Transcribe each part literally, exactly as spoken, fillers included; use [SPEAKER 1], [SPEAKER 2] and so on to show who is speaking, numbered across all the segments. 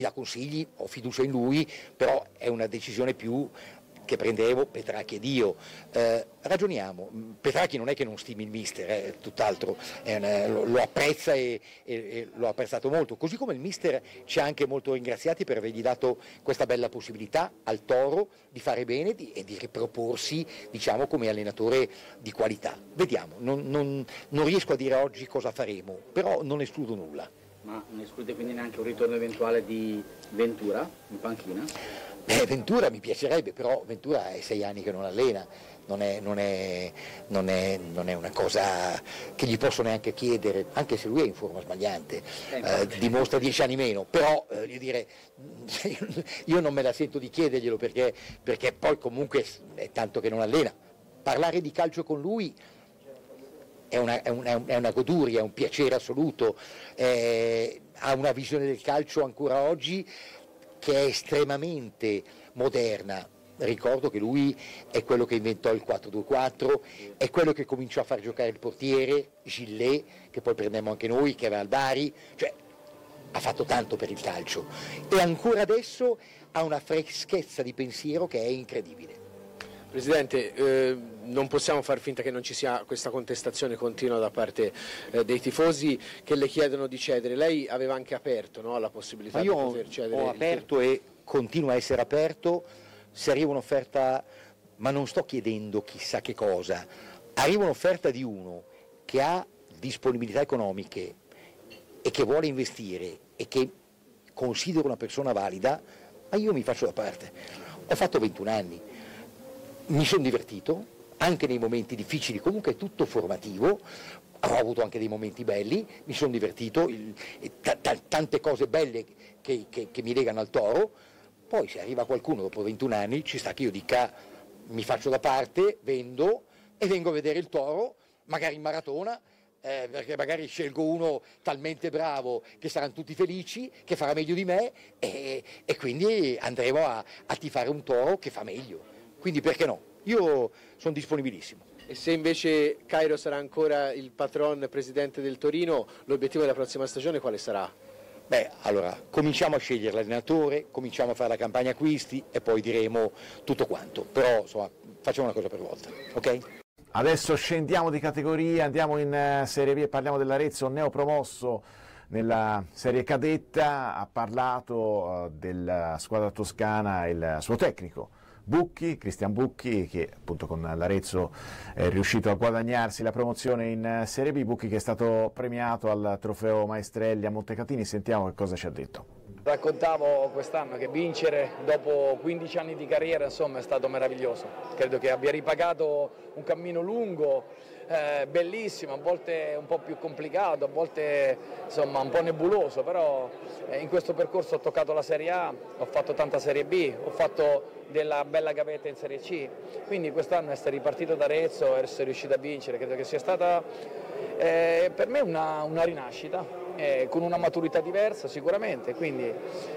[SPEAKER 1] dà consigli, ho fiducia in lui, però è una decisione più che prendevo Petracchi ed io. Eh, ragioniamo, Petracchi non è che non stimi il mister, è tutt'altro, è una, lo, lo apprezza e, e, e l'ho apprezzato molto, così come il mister ci ha anche molto ringraziati per avergli dato questa bella possibilità al Toro di fare bene di, e di riproporsi, diciamo, come allenatore di qualità. Vediamo, non, non, non riesco a dire oggi cosa faremo, però non escludo nulla.
[SPEAKER 2] Ma non esclude quindi neanche un ritorno eventuale di Ventura in panchina?
[SPEAKER 1] Beh, Ventura mi piacerebbe, però Ventura è sei anni che non allena, non è, non è, non è, non è una cosa che gli posso neanche chiedere, anche se lui è in forma sbagliante, eh, dimostra dieci anni meno, però eh, voglio dire, io non me la sento di chiederglielo perché, perché poi comunque è tanto che non allena. Parlare di calcio con lui è una, è una, è una goduria, è un piacere assoluto, eh, ha una visione del calcio ancora oggi che è estremamente moderna. Ricordo che lui è quello che inventò il quattro due quattro, è quello che cominciò a far giocare il portiere, Gillet, che poi prendemmo anche noi, che aveva il Bari, cioè ha fatto tanto per il calcio e ancora adesso ha una freschezza di pensiero che è incredibile.
[SPEAKER 3] Presidente, eh, non possiamo far finta che non ci sia questa contestazione continua da parte eh, dei tifosi che le chiedono di cedere. Lei aveva anche aperto, no, la possibilità
[SPEAKER 1] Ma io
[SPEAKER 3] di poter cedere.
[SPEAKER 1] Ho aperto e continuo a essere aperto, se arriva un'offerta, ma non sto chiedendo chissà che cosa, arriva un'offerta di uno che ha disponibilità economiche e che vuole investire e che considero una persona valida, ma io mi faccio da parte. Ho fatto ventuno anni. Mi sono divertito, anche nei momenti difficili, comunque è tutto formativo, ho avuto anche dei momenti belli, mi sono divertito, il, t- t- tante cose belle che, che, che mi legano al Toro, poi se arriva qualcuno dopo ventuno anni ci sta che io dica mi faccio da parte, vendo e vengo a vedere il Toro, magari in maratona, eh, perché magari scelgo uno talmente bravo che saranno tutti felici, che farà meglio di me e, e quindi andremo a, a tifare un Toro che fa meglio. Quindi perché no? Io sono disponibilissimo.
[SPEAKER 3] E se invece Cairo sarà ancora il patron presidente del Torino, l'obiettivo della prossima stagione quale sarà?
[SPEAKER 1] Beh, allora, cominciamo a scegliere l'allenatore, cominciamo a fare la campagna acquisti e poi diremo tutto quanto. Però, insomma, facciamo una cosa per volta, ok?
[SPEAKER 4] Adesso scendiamo di categoria, andiamo in Serie B e parliamo dell'Arezzo neopromosso nella Serie Cadetta. Ha parlato uh, della squadra toscana il suo tecnico Bucchi, Cristian Bucchi, che appunto con l'Arezzo è riuscito a guadagnarsi la promozione in Serie B. Bucchi che è stato premiato al trofeo Maestrelli a Montecatini. Sentiamo che cosa ci ha detto.
[SPEAKER 5] Raccontavo quest'anno che vincere dopo quindici anni di carriera, insomma, è stato meraviglioso. Credo che abbia ripagato un cammino lungo, eh, bellissimo, a volte un po' più complicato, a volte insomma un po' nebuloso, però eh, in questo percorso ho toccato la Serie A, ho fatto tanta Serie B, ho fatto della bella gavetta in Serie C, quindi quest'anno essere ripartito da Arezzo, essere riuscito a vincere, credo che sia stata eh, per me una, una rinascita, eh, con una maturità diversa sicuramente, quindi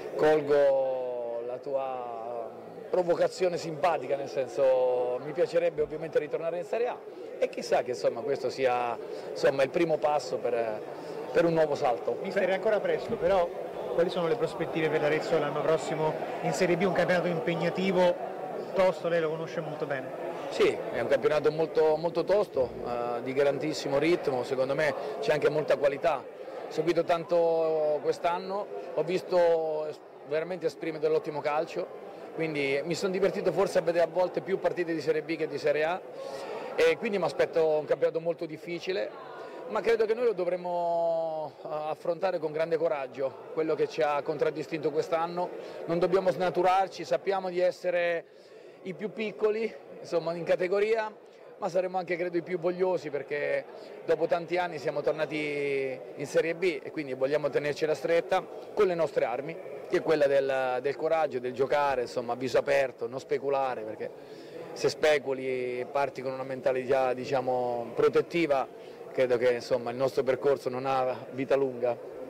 [SPEAKER 5] colgo la tua provocazione simpatica, nel senso mi piacerebbe ovviamente ritornare in Serie A e chissà che insomma questo sia insomma il primo passo per, per un nuovo salto.
[SPEAKER 6] Mister, è ancora presto, però quali sono le prospettive per l'Arezzo l'anno prossimo in Serie B, un campionato impegnativo, tosto, lei lo conosce molto bene.
[SPEAKER 5] Sì, è un campionato molto, molto tosto, eh, di grandissimo ritmo, secondo me c'è anche molta qualità. Ho seguito tanto quest'anno, ho visto veramente esprimere dell'ottimo calcio, quindi mi sono divertito forse a vedere a volte più partite di Serie B che di Serie A e quindi mi aspetto un campionato molto difficile, ma credo che noi lo dovremmo affrontare con grande coraggio, quello che ci ha contraddistinto quest'anno. Non dobbiamo snaturarci, sappiamo di essere i più piccoli, insomma, in categoria, ma saremo anche credo i più vogliosi perché dopo tanti anni siamo tornati in Serie B e quindi vogliamo tenercela stretta con le nostre armi, che è quella del, del coraggio, del giocare, insomma, a viso aperto, non speculare, perché se speculi e parti con una mentalità, diciamo, protettiva, credo che insomma il nostro percorso non ha vita lunga.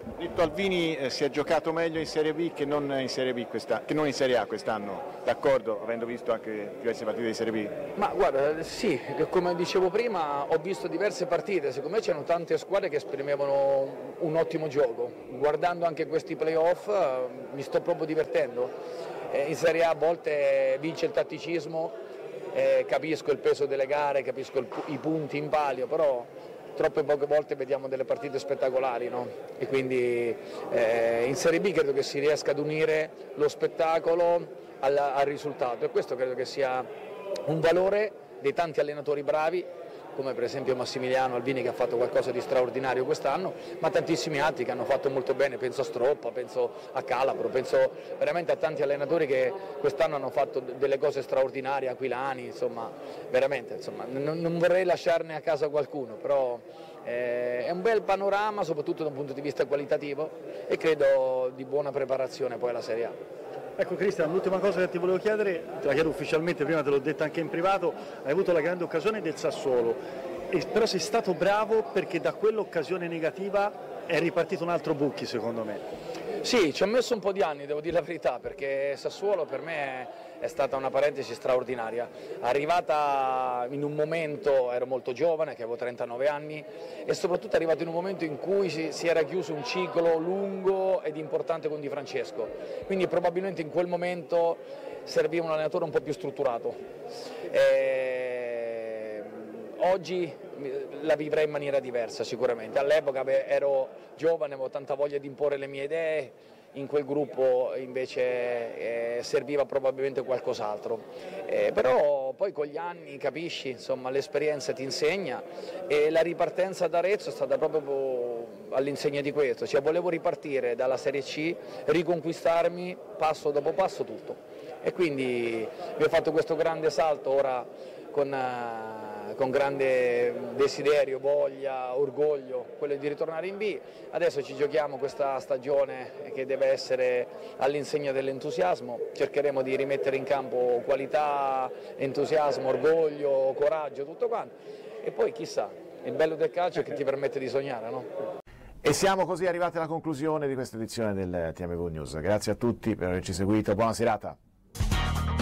[SPEAKER 4] Detto Alvini, eh, si è giocato meglio in Serie B che non in Serie B questa, che non in Serie A quest'anno, d'accordo, avendo visto anche diverse partite di Serie B?
[SPEAKER 5] Ma guarda, sì, come dicevo prima, ho visto diverse partite, secondo me c'erano tante squadre che esprimevano un ottimo gioco. Guardando anche questi playoff eh, mi sto proprio divertendo. Eh, in Serie A a volte vince il tatticismo, eh, capisco il peso delle gare, capisco il, i punti in palio, però troppe poche volte vediamo delle partite spettacolari, no? E quindi eh, in Serie B credo che si riesca ad unire lo spettacolo al, al risultato, e questo credo che sia un valore dei tanti allenatori bravi, come per esempio Massimiliano Alvini, che ha fatto qualcosa di straordinario quest'anno, ma tantissimi altri che hanno fatto molto bene, penso a Stroppa, penso a Calabro, penso veramente a tanti allenatori che quest'anno hanno fatto delle cose straordinarie, Aquilani, insomma, veramente, insomma, non, non vorrei lasciarne a casa qualcuno, però eh, è un bel panorama, soprattutto da un punto di vista qualitativo, e credo di buona preparazione poi alla Serie A.
[SPEAKER 7] Ecco Cristian, l'ultima cosa che ti volevo chiedere, te la chiedo ufficialmente, prima te l'ho detta anche in privato, hai avuto la grande occasione del Sassuolo, e però sei stato bravo perché da quell'occasione negativa è ripartito un altro Bucchi, secondo me.
[SPEAKER 5] Sì, ci ho messo un po' di anni, devo dire la verità, perché Sassuolo per me è stata una parentesi straordinaria. Arrivata in un momento, ero molto giovane, che avevo trentanove anni, e soprattutto arrivato in un momento in cui si, si era chiuso un ciclo lungo ed importante con Di Francesco. Quindi probabilmente in quel momento serviva un allenatore un po' più strutturato. E oggi la vivrei in maniera diversa sicuramente. All'epoca beh, ero giovane, avevo tanta voglia di imporre le mie idee, in quel gruppo invece eh, serviva probabilmente qualcos'altro. Eh, però poi con gli anni capisci, insomma, l'esperienza ti insegna, e la ripartenza da Arezzo è stata proprio all'insegna di questo, cioè volevo ripartire dalla Serie C, riconquistarmi passo dopo passo tutto, e quindi vi ho fatto questo grande salto ora con, uh, con grande desiderio, voglia, orgoglio, quello di ritornare in B. Adesso ci giochiamo questa stagione che deve essere all'insegna dell'entusiasmo, cercheremo di rimettere in campo qualità, entusiasmo, orgoglio, coraggio, tutto quanto, e poi chissà, il bello del calcio è che ti permette di sognare, no?
[SPEAKER 4] E siamo così arrivati alla conclusione di questa edizione del T M V News. Grazie a tutti per averci seguito, buona serata.